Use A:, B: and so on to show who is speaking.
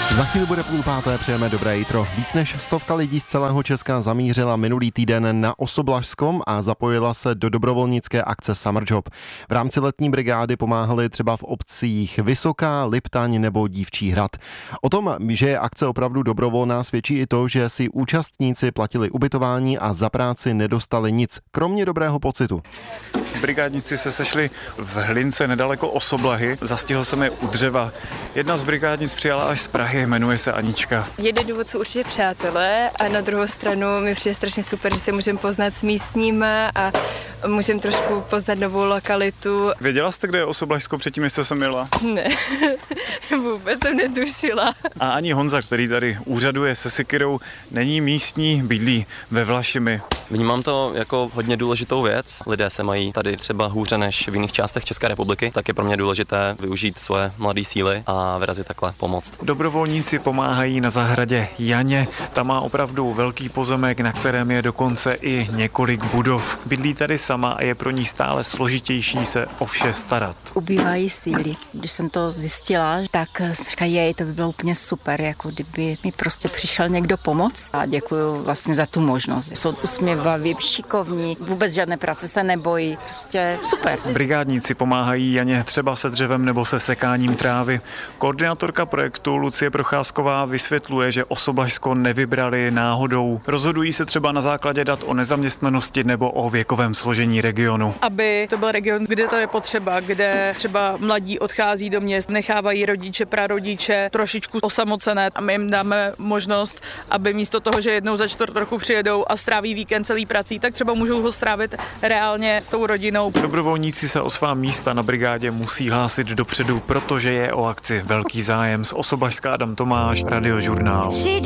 A: Za chvíli bude 4:30, přejeme dobré jitro. Víc než 100 lidí z celého Česka zamířila minulý týden na Osoblažskom a zapojila se do dobrovolnické akce Summer Job. V rámci letní brigády pomáhali třeba v obcích Vysoká, Liptaň nebo Dívčí Hrad. O tom, že je akce opravdu dobrovolná, svědčí i to, že si účastníci platili ubytování a za práci nedostali nic, kromě dobrého pocitu.
B: Brigádníci se sešli v Hlince nedaleko Osoblahy, zastihl jsem je u dřeva. Jedna z brigádnic přijala až z Prahy, jmenuje se Anička.
C: Jeden důvod jsou určitě přátelé a na druhou stranu mi přijde strašně super, že se můžeme poznat s místníma a můžeme trošku poznat novou lokalitu.
B: Věděla jste, kde je Osoblažsko předtím, než jste sem jela?
C: Ne, vůbec jsem netušila.
B: A ani Honza, který tady úřaduje se sekyrou, není místní, bydlí ve Vlašimi.
D: Vnímám to jako hodně důležitou věc. Lidé se mají tady třeba hůře než v jiných částech České republiky, tak je pro mě důležité využít svoje mladé síly a vyrazit takhle pomoct.
B: Dobrovolníci pomáhají na zahradě Janě. Ta má opravdu velký pozemek, na kterém je dokonce i několik budov. Bydlí tady sama a je pro ní stále složitější se o vše starat.
E: Ubývají síly. Když jsem to zjistila, tak říkají, to by bylo úplně super, jako kdyby mi prostě přišel někdo pomoct. A děkuji vlastně za tu možnost. Jsou usměvaví, šikovní, vůbec žádné práce se nebojí. Prostě super.
B: Brigádníci pomáhají Janě třeba se dřevem nebo se sekáním trávy. Koordinátorka projektu Lucie Procházková vysvětluje, že Osoblažsko nevybrali náhodou. Rozhodují se třeba na základě dat o nezaměstnanosti nebo o věkovém složení regionu.
F: Aby to byl region, kde to je potřeba, kde třeba mladí odchází do měst, nechávají rodiče, prarodiče trošičku osamocené a my jim dáme možnost, aby místo toho, že jednou za čtvrt roku přijedou a stráví víkend celý prací, tak třeba můžou ho strávit reálně s tou rodinou.
B: Dobrovolníci se o svá místa na brigádě musí hlásit dopředu, protože je o akci velký zájem. Z Osoblažska Adam Tomáš, Radiožurnál.